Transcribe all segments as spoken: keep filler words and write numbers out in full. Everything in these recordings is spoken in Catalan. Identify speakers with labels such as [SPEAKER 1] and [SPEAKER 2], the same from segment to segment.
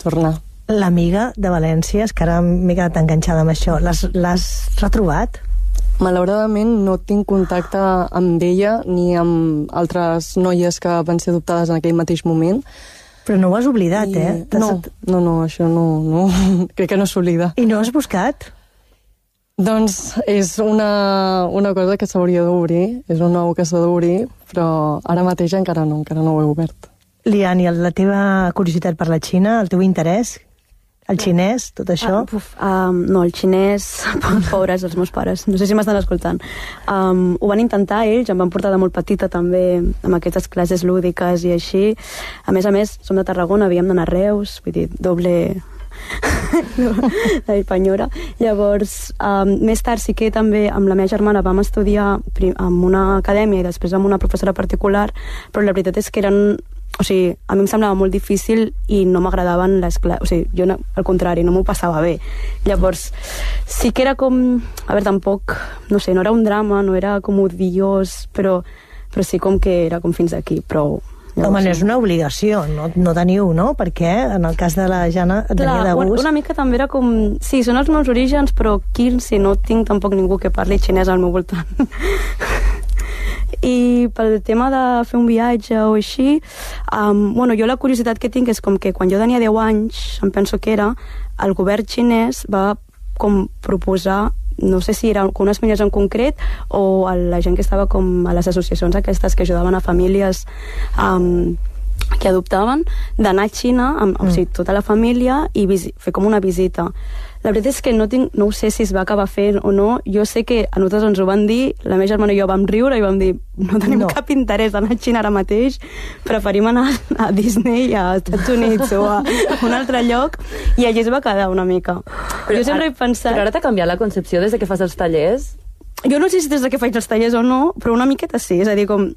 [SPEAKER 1] tornar.
[SPEAKER 2] L'amiga de València, és que ara m'he quedat enganxada amb això. L'has retrobat?
[SPEAKER 1] Malauradament no tinc contacte amb ella ni amb altres noies que van ser adoptades en aquell mateix moment.
[SPEAKER 2] Però no ho has oblidat,
[SPEAKER 1] I...
[SPEAKER 2] eh?
[SPEAKER 1] No, no, no, això no, no. Crec que no s'oblida.
[SPEAKER 2] I no has buscat?
[SPEAKER 1] Doncs és una, una cosa que s'hauria d'obrir, és un nou que s'ha d'obrir, però ara mateix encara no, encara no ho he obert.
[SPEAKER 2] Lian, i la teva curiositat per la Xina, el teu interès, el xinès, tot això?
[SPEAKER 3] Ah, uf, um, no, el xinès, pobres els meus pares, no sé si m'estan escoltant. Um, ho van intentar ells, em van portar de molt petita també amb aquestes classes lúdiques i així. A més a més, som de Tarragona, havíem d'anar a Reus, vull dir, doble... la Penyora. Llavors, um, més tard sí que també amb la meva germana vam estudiar en una acadèmia i després amb una professora particular, però la veritat és que eren... O sigui, a mi em semblava molt difícil i no m'agradaven les classes. O sigui, jo no, al contrari, no m'ho passava bé. Llavors, sí que era com... A veure, tampoc... No sé, no era un drama, no era com odiós, però, però sí com que era com fins aquí, però...
[SPEAKER 2] Llavors, home, no és una obligació, no, no teniu, no? Perquè en el cas de la Jana et
[SPEAKER 3] clar,
[SPEAKER 2] venia de gust.
[SPEAKER 3] Una mica també era com... Sí, són els meus orígens, però aquí si no tinc tampoc ningú que parli xinès al meu voltant. I pel tema de fer un viatge o així, um, bueno, jo la curiositat que tinc és com que quan jo tenia deu anys, em penso que era, el govern xinès va com proposar, no sé si eren unes famílies en concret o a la gent que estava com a les associacions aquestes que ajudaven a famílies um, que adoptaven, d'anar a Xina amb mm. o sigui, tota la família i fer com una visita. La veritat és que no, tinc, no ho sé si es va acabar fent o no. Jo sé que a nosaltres ens ho van dir, la meva germana i jo vam riure i vam dir no tenim no. cap interès d'anar a Xina ara mateix, preferim anar a Disney, a Estats Units o a un altre lloc, i allí es va quedar una mica. Però jo sempre
[SPEAKER 4] ara,
[SPEAKER 3] he pensat...
[SPEAKER 4] Però ara t'ha canviat la concepció des de que fas els tallers?
[SPEAKER 3] Jo no sé si des de que faig els tallers o no, però una miqueta sí, és a dir, com...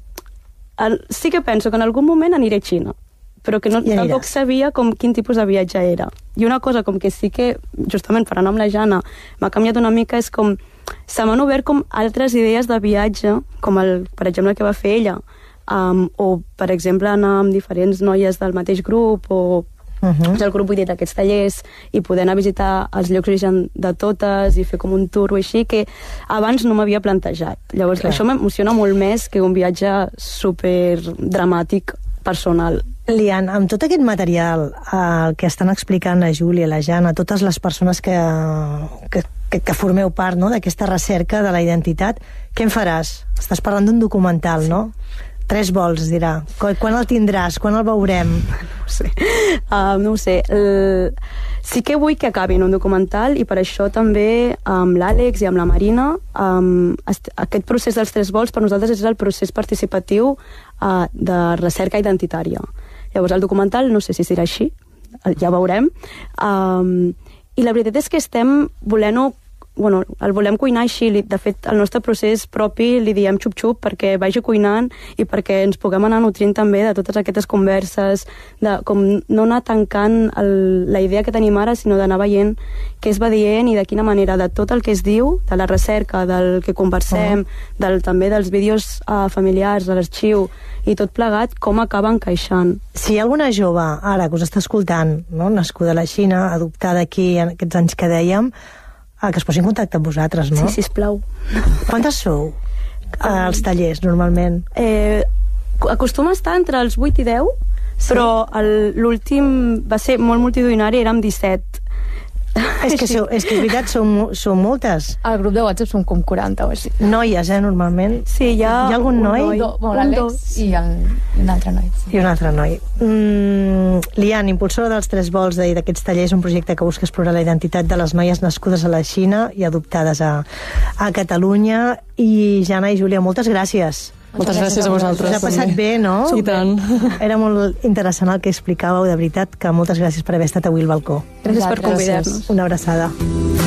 [SPEAKER 3] Sí que penso que en algun moment aniré a Xina, però que no, tampoc sabia com quin tipus de viatge era. I una cosa com que sí que, justament per anar amb la Jana, m'ha canviat una mica, és com... Se m'han obert com altres idees de viatge, com el, per exemple, el que va fer ella, um, o, per exemple, anar amb diferents noies del mateix grup, o... Uh-huh. El grup, vull dir, d'aquests tallers, i poder anar a visitar els llocs d'origen de totes i fer com un tour o així, que abans no m'havia plantejat. Llavors, clar, això m'emociona molt més que un viatge super dramàtic personal.
[SPEAKER 2] Lian, amb tot aquest material eh, que estan explicant la Júlia, la Jana, totes les persones que, que, que, que formeu part, no?, d'aquesta recerca de la identitat, què en faràs? Estàs parlant d'un documental, sí, no? Tres vols, dirà. Quan el tindràs? Quan el veurem?
[SPEAKER 3] No ho sé. Uh, no ho sé. El... Sí que vull que acabi en un documental i per això també amb l'Àlex i amb la Marina um, aquest procés dels tres vols per nosaltres és el procés participatiu uh, de recerca identitària. Llavors el documental no sé si serà així, ja veurem. Um, I la veritat és que estem volent-ho bueno, el volem cuinar així. De fet, el nostre procés propi li diem xup-xup perquè vagi cuinant i perquè ens puguem anar nutrint també de totes aquestes converses, de com no anar tancant el, la idea que tenim ara, sinó d'anar veient què es va dient i de quina manera, de tot el que es diu, de la recerca, del que conversem, uh-huh. del, també dels vídeos uh, familiars, de l'arxiu, i tot plegat, com acaba encaixant.
[SPEAKER 2] Si hi ha alguna jove ara que us està escoltant, no?, nascuda a la Xina, adoptada aquí en aquests anys que dèiem, Ah, que es posi en contacte amb vosaltres, no?
[SPEAKER 3] Sí, sisplau.
[SPEAKER 2] Quantes sou als tallers, normalment?
[SPEAKER 3] Eh, acostuma a estar entre els vuit i deu, sí, però l'últim va ser molt multitudinari, érem disset.
[SPEAKER 2] És que, sou, és que és veritat, sou, sou moltes.
[SPEAKER 5] Al grup de WhatsApp som com quaranta o així.
[SPEAKER 2] Noies, eh, normalment?
[SPEAKER 3] Sí, hi ha,
[SPEAKER 2] hi ha algun
[SPEAKER 3] un
[SPEAKER 2] noi?
[SPEAKER 3] noi
[SPEAKER 5] Do, bon, l'Àlex i, el, i un altre noi. Sí.
[SPEAKER 2] I un altre noi. Mm, Lian, impulsora dels Tres Vols d'aquests tallers, un projecte que busca explorar la identitat de les noies nascudes a la Xina i adoptades a, a Catalunya. I Jana i Júlia, moltes gràcies.
[SPEAKER 1] Moltes gràcies a vosaltres.
[SPEAKER 2] Us ha passat bé, no?
[SPEAKER 1] I tant.
[SPEAKER 2] Era molt interessant el que explicàveu, de veritat, que moltes gràcies per haver estat avui al balcó.
[SPEAKER 3] Gràcies per convidar-nos.
[SPEAKER 2] Una abraçada.